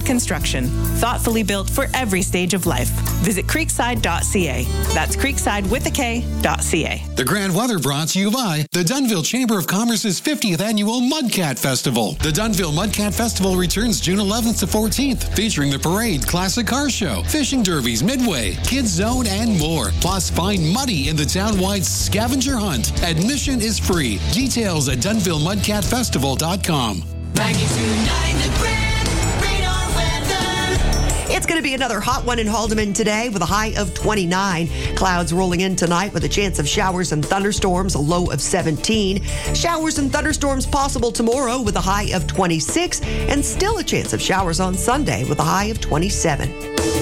Construction, thoughtfully built for every stage of life. Visit creekside.ca. That's creekside.ca. The grand weather brought to you by the Dunnville Chamber of Commerce's 50th Annual Mudcat Festival. The Dunnville Mudcat Festival returns June 11th to 14th, featuring the parade, classic car show, fishing derbies, midway, kids zone, and more. Plus, find Muddy in the town-wide scavenger hunt. Admission is free. Details at DunnvilleMudcatFestival.com. 92.9 The Grand Radar Weather. It's going to be another hot one in Haldeman today with a high of 29. Clouds rolling in tonight with a chance of showers and thunderstorms, a low of 17. Showers and thunderstorms possible tomorrow with a high of 26, and still a chance of showers on Sunday with a high of 27.